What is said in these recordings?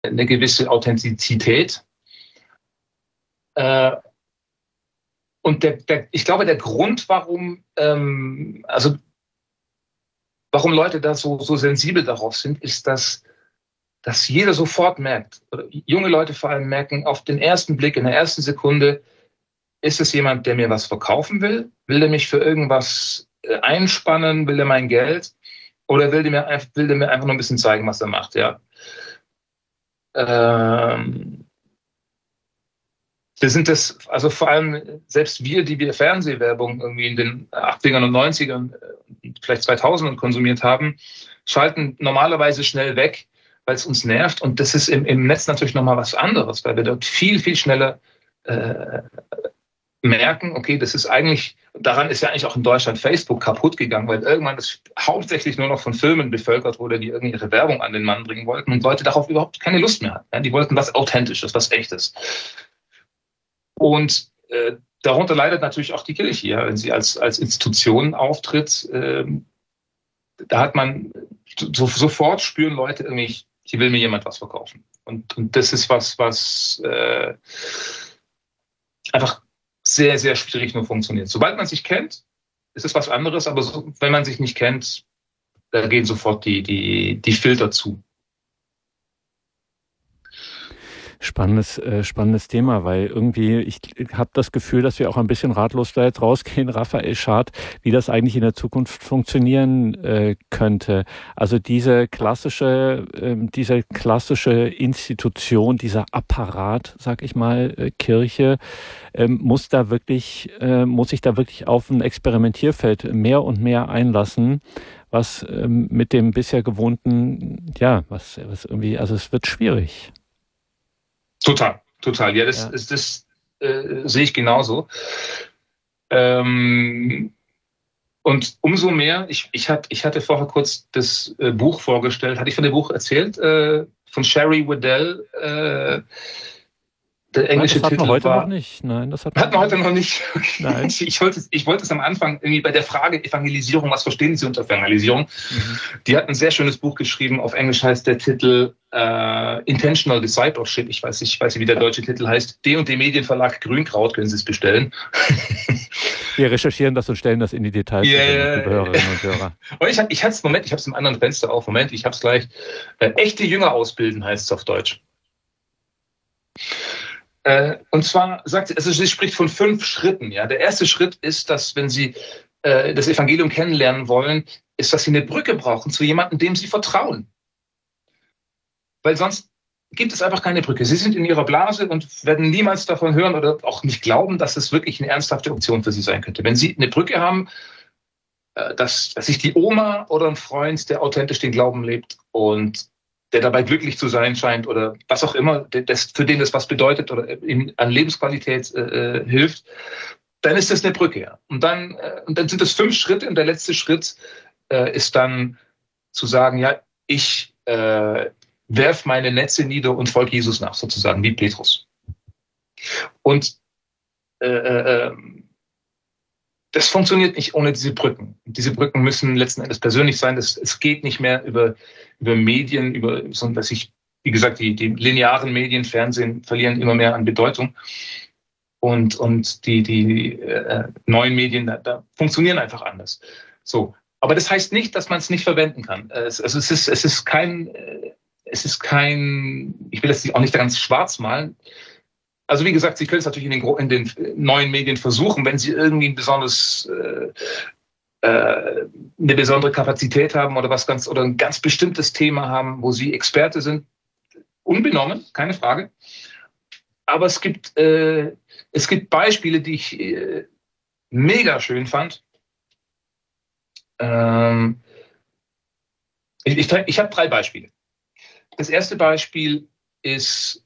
eine gewisse Authentizität. Und ich glaube, der Grund, warum Leute da so sensibel darauf sind, ist, dass jeder sofort merkt, oder junge Leute vor allem merken, auf den ersten Blick, in der ersten Sekunde, ist es jemand, der mir was verkaufen will? Will der mich für irgendwas einspannen? Will der mein Geld? Oder will der mir einfach nur ein bisschen zeigen, was er macht? Ja. Wir sind das, also vor allem selbst wir, die wir Fernsehwerbung irgendwie in den 80ern und 90ern, vielleicht 2000ern konsumiert haben, schalten normalerweise schnell weg, weil es uns nervt. Und das ist im Netz natürlich nochmal was anderes, weil wir dort viel, viel schneller merken, okay, das ist eigentlich, daran ist ja eigentlich auch in Deutschland Facebook kaputt gegangen, weil irgendwann das hauptsächlich nur noch von Firmen bevölkert wurde, die irgendwie ihre Werbung an den Mann bringen wollten und Leute darauf überhaupt keine Lust mehr hatten. Ja, die wollten was Authentisches, was Echtes. Und darunter leidet natürlich auch die Kirche, ja, wenn sie als Institution auftritt. Da hat man sofort spüren Leute irgendwie, hier will mir jemand was verkaufen. Und das ist was einfach sehr, sehr schwierig nur funktioniert. Sobald man sich kennt, ist es was anderes, aber wenn man sich nicht kennt, da gehen sofort die Filter zu. Spannendes Thema, weil irgendwie ich habe das Gefühl, dass wir auch ein bisschen ratlos da jetzt rausgehen, Raphael Schardt, wie das eigentlich in der Zukunft funktionieren könnte. Also diese klassische Institution, dieser Apparat, sag ich mal, Kirche, muss sich da wirklich auf ein Experimentierfeld mehr und mehr einlassen, was mit dem bisher gewohnten, ja, was irgendwie, also es wird schwierig. Total. Ja, das sehe ich genauso. Und umso mehr, ich hatte vorher kurz das Buch vorgestellt. Hatte ich von dem Buch erzählt? Von Sherry Weddell. Der englische Titel war... heute noch nicht. Nein, das hatten wir heute noch nicht. Okay. Nein. Ich wollte es am Anfang irgendwie bei der Frage Evangelisierung, was verstehen Sie unter Evangelisierung? Die hat ein sehr schönes Buch geschrieben. Auf Englisch heißt der Titel Intentional Discipleship. Ich weiß nicht, wie der deutsche Titel heißt. D&D Medienverlag Grünkraut, können Sie es bestellen. Wir recherchieren das und stellen das in die Details, liebe Hörerinnen und Hörer. Ich habe es im anderen Fenster auf. Moment, ich habe es gleich. Echte Jünger ausbilden heißt es auf Deutsch. Und zwar sagt sie, also sie spricht von 5 Schritten. Ja, der erste Schritt ist, dass wenn Sie das Evangelium kennenlernen wollen, ist, dass Sie eine Brücke brauchen zu jemandem, dem Sie vertrauen. Weil sonst gibt es einfach keine Brücke. Sie sind in Ihrer Blase und werden niemals davon hören oder auch nicht glauben, dass es wirklich eine ernsthafte Option für Sie sein könnte. Wenn Sie eine Brücke haben, dass sich die Oma oder ein Freund, der authentisch den Glauben lebt und der dabei glücklich zu sein scheint oder was auch immer, für den das was bedeutet oder ihm an Lebensqualität hilft, dann ist das eine Brücke. Ja. Und dann sind es 5 Schritte und der letzte Schritt ist dann zu sagen, ja, ich werf meine Netze nieder und folge Jesus nach, sozusagen, wie Petrus. Und das funktioniert nicht ohne diese Brücken. Diese Brücken müssen letzten Endes persönlich sein. Es geht nicht mehr über Medien, sondern dass wie gesagt, die linearen Medien, Fernsehen verlieren immer mehr an Bedeutung. Und die neuen Medien, da funktionieren einfach anders. So. Aber das heißt nicht, dass man es nicht verwenden kann. Es ist kein, ich will das auch nicht ganz schwarz malen. Also wie gesagt, Sie können es natürlich in den neuen Medien versuchen, wenn Sie irgendwie eine besondere Kapazität haben oder oder ein ganz bestimmtes Thema haben, wo Sie Experte sind, unbenommen, keine Frage. Aber es gibt Beispiele, die ich mega schön fand. Ich habe 3 Beispiele. Das erste Beispiel ist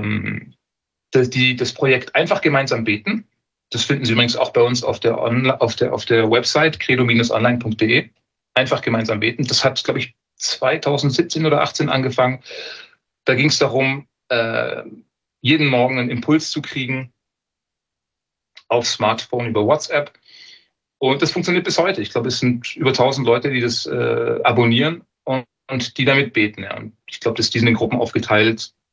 das Projekt Einfach gemeinsam beten. Das finden Sie übrigens auch bei uns auf der Website credo-online.de. Einfach gemeinsam beten. Das hat, glaube ich, 2017 oder 2018 angefangen. Da ging es darum, jeden Morgen einen Impuls zu kriegen aufs Smartphone über WhatsApp. Und das funktioniert bis heute. Ich glaube, es sind über 1000 Leute, die das abonnieren und die damit beten. Ja. Und ich glaube, die sind in Gruppen aufgeteilt.